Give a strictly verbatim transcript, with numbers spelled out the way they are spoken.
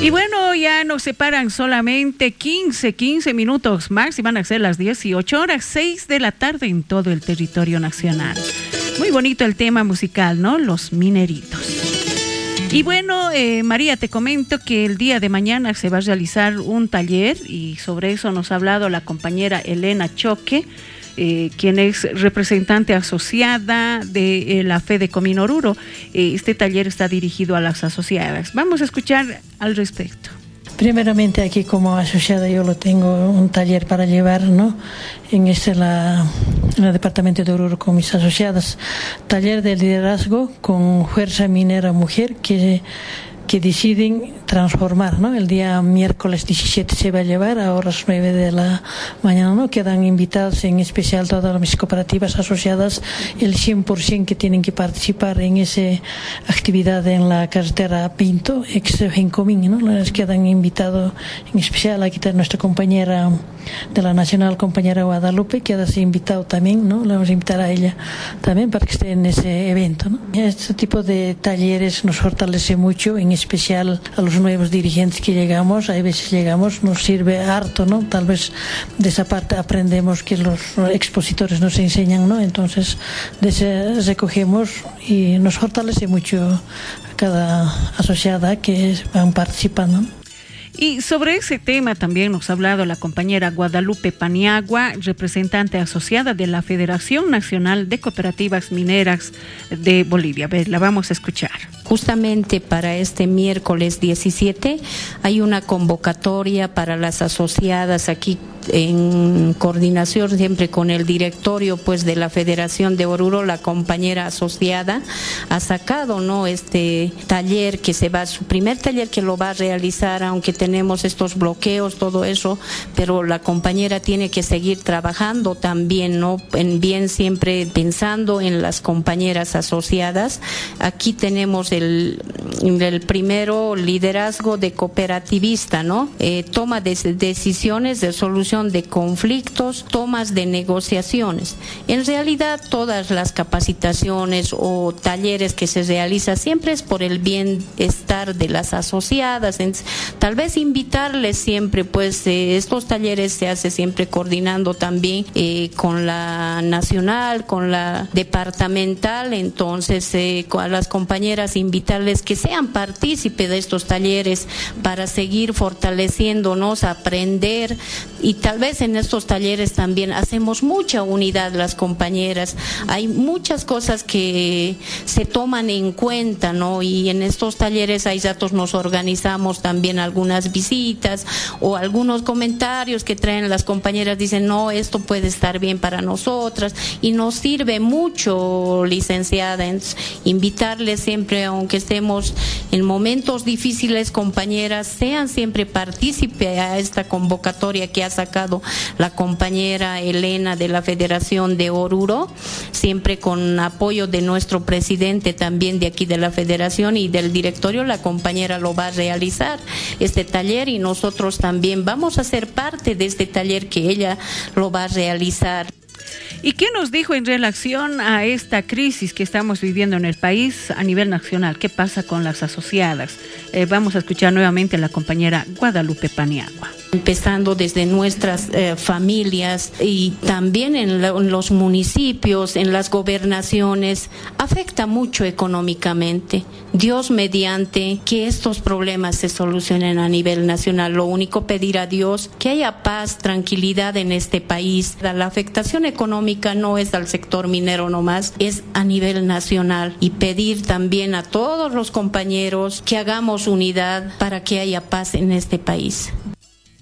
Y bueno, ya nos separan solamente quince, quince minutos más y van a ser las dieciocho horas, seis de la tarde en todo el territorio nacional. Muy bonito el tema musical, ¿no? Los mineritos. Y bueno, eh, María, te comento que el día de mañana se va a realizar un taller y sobre eso nos ha hablado la compañera Elena Choque, eh, quien es representante asociada de eh, la Fede Comino Oruro. Eh, este taller está dirigido a las asociadas. Vamos a escuchar al respecto. Primeramente aquí como asociada yo lo tengo un taller para llevar, ¿no? En este la, en el departamento de Oruro con mis asociadas, taller de liderazgo con fuerza minera mujer que que deciden transformar, ¿no? El día miércoles diecisiete se va a llevar a horas nueve de la mañana, ¿no? Quedan invitados en especial todas mis cooperativas asociadas, el cien por ciento que tienen que participar en esa actividad en la carretera Pinto, ex Gencomín, ¿no? Les quedan invitados en especial, aquí está nuestra compañera de la Nacional, compañera Guadalupe, queda invitado también, ¿no? Le vamos a invitar a ella también para que esté en ese evento, ¿no? Este tipo de talleres nos fortalece mucho, en especial a los nuevos dirigentes que llegamos, a veces llegamos, nos sirve harto, ¿no? Tal vez de esa parte aprendemos que los expositores nos enseñan, ¿no? Entonces, de ese recogemos y nos fortalece mucho a cada asociada que van participando, ¿no? Y sobre ese tema también nos ha hablado la compañera Guadalupe Paniagua, representante asociada de la Federación Nacional de Cooperativas Mineras de Bolivia. A ver, la vamos a escuchar. Justamente para este miércoles diecisiete hay una convocatoria para las asociadas aquí en coordinación siempre con el directorio pues de la Federación de Oruro. La compañera asociada ha sacado, ¿no?, este taller que se va, su primer taller que lo va a realizar, aunque tenemos estos bloqueos, todo eso, pero la compañera tiene que seguir trabajando también, ¿no?, en bien, siempre pensando en las compañeras asociadas. Aquí tenemos el, el primero, liderazgo de cooperativista, ¿no? Eh, toma de decisiones de solución de conflictos, tomas de negociaciones. En realidad, todas las capacitaciones o talleres que se realizan siempre es por el bienestar de las asociadas. Tal vez invitarles siempre, pues eh, estos talleres se hace siempre coordinando también eh, con la nacional, con la departamental. Entonces, eh, a las compañeras invitarles que sean partícipes de estos talleres para seguir fortaleciéndonos, aprender. Y tal vez en estos talleres también hacemos mucha unidad las compañeras. Hay muchas cosas que se toman en cuenta, ¿no? Y en estos talleres hay ratos nos organizamos también algunas visitas o algunos comentarios que traen las compañeras, dicen, no, esto puede estar bien para nosotras, y nos sirve mucho, licenciada, invitarles siempre, aunque estemos en momentos difíciles, compañeras, sean siempre partícipes a esta convocatoria que ha sacado la compañera Elena de la Federación de Oruro, siempre con apoyo de nuestro presidente también de aquí de la Federación y del directorio. La compañera lo va a realizar este taller y nosotros también vamos a ser parte de este taller que ella lo va a realizar. ¿Y qué nos dijo en relación a esta crisis que estamos viviendo en el país a nivel nacional? ¿Qué pasa con las asociadas? Eh, vamos a escuchar nuevamente a la compañera Guadalupe Paniagua. Empezando desde nuestras eh, familias y también en, la, en los municipios, en las gobernaciones, afecta mucho económicamente. Dios mediante que estos problemas se solucionen a nivel nacional. Lo único, pedir a Dios que haya paz, tranquilidad en este país. La afectación económica no es al sector minero nomás, es a nivel nacional, y pedir también a todos los compañeros que hagamos unidad para que haya paz en este país.